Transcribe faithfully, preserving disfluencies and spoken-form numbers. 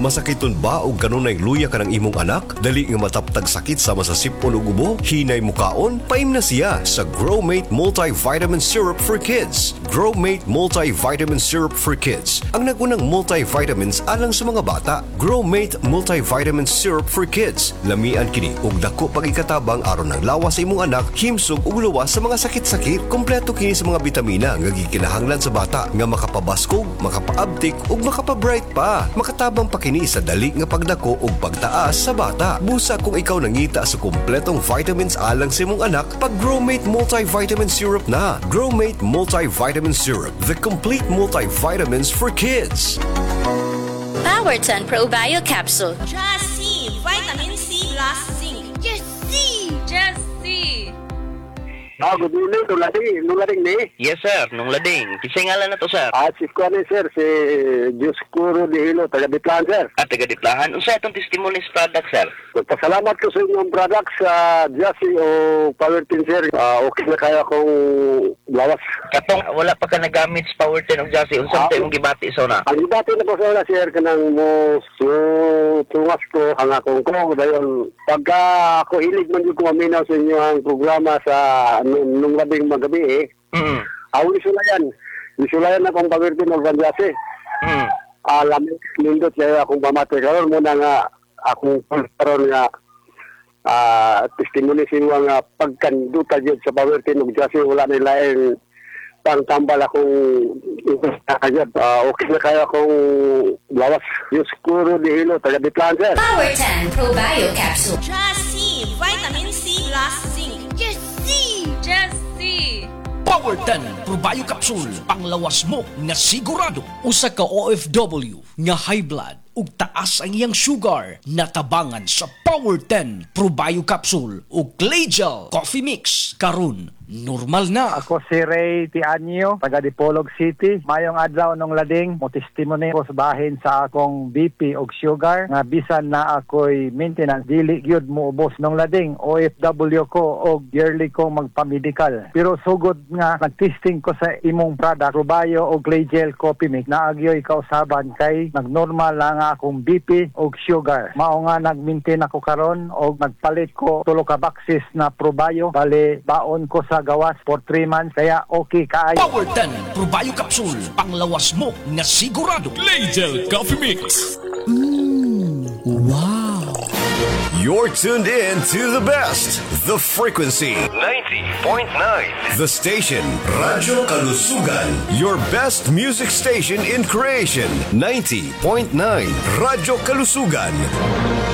Masakiton ba og kanunay luya ka ng imong anak? Dali nga mataptag sakit sama sa sipon ug ubo? Hinay mukaon? Paim na siya sa Growmate Multivitamin Syrup for Kids. Growmate Multivitamin Syrup for Kids. Ang nagunang multivitamins alang sa mga bata. Growmate Multivitamin Syrup for Kids. Lamian kini ug dako pag ikatabang aron ng lawas sa imong anak, himsog ug luwas sa mga sakit-sakit. Kompleto kini sa mga bitamina nga gikinahanglan sa bata nga makapabaskog, makapaabtik ug makapabright pa. Makatabang pa kini sa dali nga pagdako ug pagtaas sa bata. Busa kung ikaw nangita sa kompletong vitamins alang sa imong anak, pag Growmate Multivitamin Syrup na. Growmate Multivitamin Syrup, the complete multivitamins for kids. Powerton Probio Capsule. Just C, vitamin C plus zinc. Just C, just C. Ah, good evening, nung lading, nung lading ni. Yes, sir. Nung lading. Kisay ngalan na to, sir? Ah, si Kuan sir, si Dioscuro de Hilo, taga Bitlan, sir. At taga-diplahan. Unsa itong testimonies product, sir? Pasalamat ko sa inyong products sa Jassy o Powertin, sir. Ah, okay na kaya kong lawas. Katong wala pa ka nagamit sa Powertin o Jassy. Unsa Ah, ito yung gibati sa una? Ang ibati na po sa una, sir, kanang mo yung tungas ko, ang akong ko, dayon, pagka ako hilig man yung kumaminaw sa inyo ang programa sa nung, nung labing magabi eh, Mm. awin isulayan. Isulayan na kong Powertin o Jassy. Mm. Alam, nindot kaya akong pamati karon muna nga akong karon nga ah testimony sinuwa nga pagkanduta jud sa Powertin ug Jassy wala nila ang pangtambal akong kaya uh, okay na kaya akong lawas. Dioscuro de Hilo, taga Bitlan, sir. Powerton Probio Capsule. Just C, vitamin C plus zinc. Just C, just C. Powerton Probio Capsule, panglawas mo nga sigurado. Usa ka O F W nga high blood ug taas ang iyang sugar, natabangan sa Powerton Probio Capsule ug Clay Gel Coffee Mix karon normal na. Ako si Ray Tianyo, taga Dipolog City. Mayong adlaw nung lading, mo testimony ko sa bahin sa akong B P og sugar nga bisan na ako'y maintenance dili gyud mo ubos nung lading. O F W ko og yearly ko magpa-medical. Pero sugod nga nag-testing ko sa imong product, Probio og Clay Gel Coffee Mix, naagyoy kausaban kay nagnormal lang nga akong B P og sugar. Mao nga nag-maintain ako karon og nagpalit ko tulo ka boxes na Probio. Bali baon ko sa gawas for three months kaya okay kaayo. Powerton Probio Capsule, panglawas mo nga sigurado. Clay Gel Coffee Mix. Mmm, wow. You're tuned in to the best, the frequency ninety point nine. The station Radyo Kalusugan, your best music station in creation. ninety point nine Radyo Kalusugan.